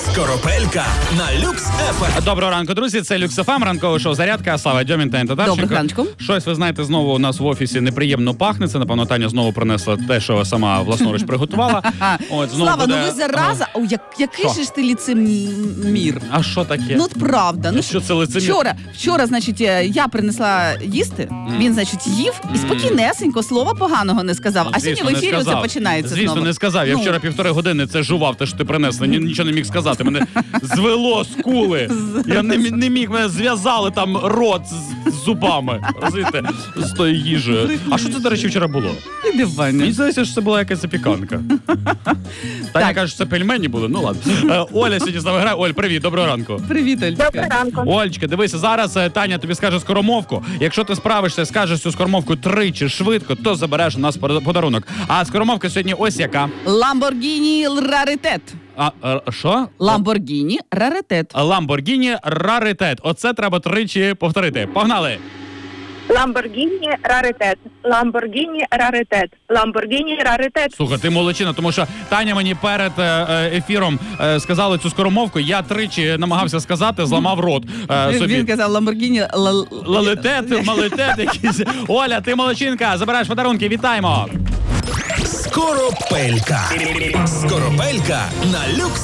Скоропелька на Люкс ФМ. Доброго ранку, друзі. Це Люкс ФМ, ранкове шоу «Зарядка». Слава Дьомін та Татарченко. Доброго ранку. Щось, ви знаєте, знову у нас в офісі неприємно пахне. Це, напевно, Таня знову принесла те, що сама власноруч приготувала. От, знову Слава, буде... ну ви зараза. О, який Що? ж ти ліцемір. А що таке? Ну, от правда. Ну, Що це лицемір? Вчора, значить, я принесла їсти, він, значить, їв і спокійнесенько, слова поганого не сказав. А Звісно, сьогодні в не ефірі це сказав. починається Звісно, знову. не сказав. Я Ну. вчора 1,5 години це жував, те, що ти принесла. Нічого не міг сказати. Мене звело скули. Я не міг, мене зв'язали там рот з зубами. Розумієте? З тою їжею. А що це, до речі, вчора було? Іди в ванну. Мені здається, що це була якась запіканка. Таня каже, що це пельмені були. Ну ладно. Оля сьогодні з нами грає. Оль, привіт, доброго ранку. Привіт, Олька. Доброго ранку. Ольчка, дивися, зараз Таня тобі скаже скоромовку. Якщо ти справишся, скажеш цю скоромовку тричі швидко, то забереш у нас подарунок. А скоромовка сьогодні ось яка. Ламборгіні раритет. Що? Ламборгіні раритет. Ламборгіні раритет. Оце треба тричі повторити. Погнали! Ламборгіні раритет. Ламборгіні раритет. Ламборгіні раритет. Слухай, ти молодчина, тому що Таня мені перед ефіром сказала цю скоромовку, я тричі намагався сказати, зламав рот собі. Він казав Ламборгіні Лалитет, малитет якийсь. Оля, ти молодчинка, забираєш подарунки, вітаємо! Скоропелька. Скоропелька на Люкс